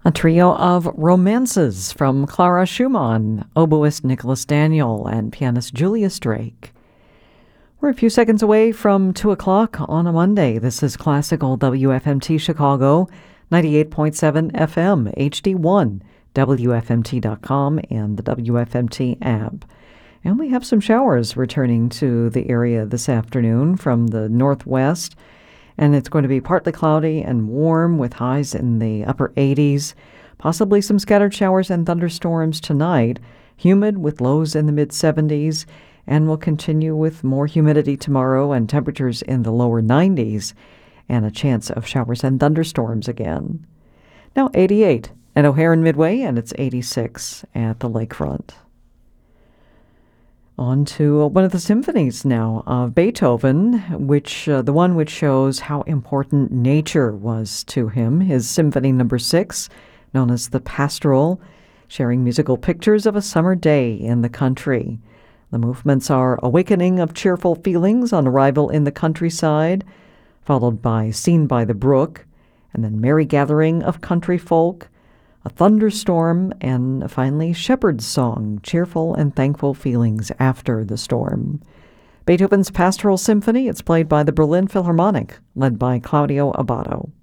A trio of romances from Clara Schumann, oboist Nicholas Daniel, and pianist Julius Drake. We're a few seconds away from 2 o'clock on a Monday. This is Classical WFMT Chicago, 98.7 FM, HD1, WFMT.com, and the WFMT app. And we have some showers returning to the area this afternoon from the northwest. And it's going to be partly cloudy and warm with highs in the upper 80s. Possibly some scattered showers and thunderstorms tonight. Humid with lows in the mid-70s. And we'll continue with more humidity tomorrow and temperatures in the lower 90s. And a chance of showers and thunderstorms again. Now 88 at O'Hare and Midway, and it's 86 at the lakefront. On to one of the symphonies now of Beethoven, the one which shows how important nature was to him. His Symphony No. 6, known as the Pastoral, sharing musical pictures of a summer day in the country. The movements are awakening of cheerful feelings on arrival in the countryside, followed by Scene by the Brook, and then merry gathering of country folk, a thunderstorm, and finally Shepherd's Song, cheerful and thankful feelings after the storm. Beethoven's Pastoral Symphony, it's played by the Berlin Philharmonic, led by Claudio Abbado.